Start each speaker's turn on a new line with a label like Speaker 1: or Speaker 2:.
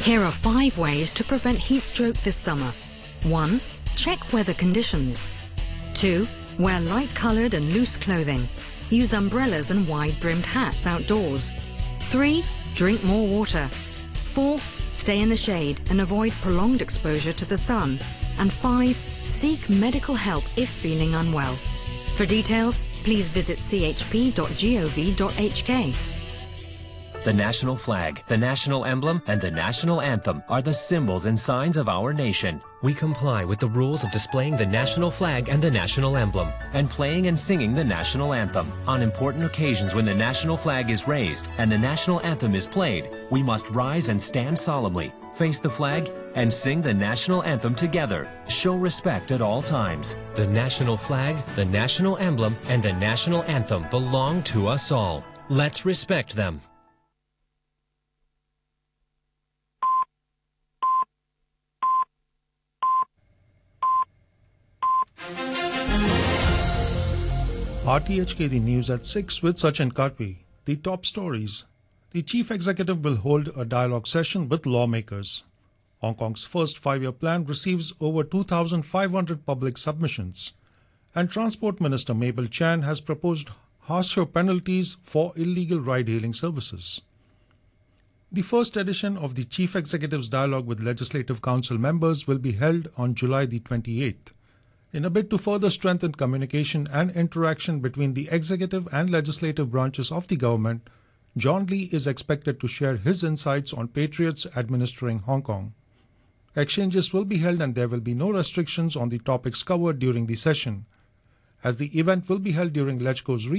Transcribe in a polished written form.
Speaker 1: Here are 5 ways to prevent heat stroke this summer. 1. Check weather conditions. 2. Wear light-coloured and loose clothing. Use umbrellas and wide-brimmed hats outdoors. 3. Drink more water. 4. Stay in the shade and avoid prolonged exposure to the sun. And 5. Seek medical help if feeling unwell. For details, please visit chp.gov.hk.
Speaker 2: The national flag, the national emblem, and the national anthem are the symbols and signs of our nation. We comply with the rules of displaying the national flag and the national emblem, and playing and singing the national anthem. On important occasions when the national flag is raised and the national anthem is played, we must rise and stand solemnly, face the flag, and sing the national anthem together. Show respect at all times. The national flag, the national emblem, and the national anthem belong to us all. Let's respect them.
Speaker 3: RTHK The News at 6 with Sachin Karpi. The top stories. The Chief Executive will hold a dialogue session with lawmakers. Hong Kong's first 5-year plan receives over 2,500 public submissions. And Transport Minister Mabel Chan has proposed harsher penalties for illegal ride-hailing services. The first edition of the Chief Executive's dialogue with Legislative Council members will be held on July the 28th. In a bid to further strengthen communication and interaction between the executive and legislative branches of the government, John Lee is expected to share his insights on patriots administering Hong Kong. Exchanges will be held and there will be no restrictions on the topics covered during the session. As the event will be held during LegCo's